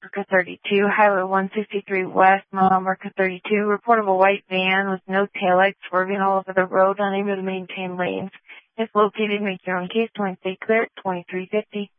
Marker 32, Highway 163 West, mile marker 32. Report of a white van with no taillights swerving all over the road, unable to maintain lanes. If located, make your own case. 20 stay clear, 2350.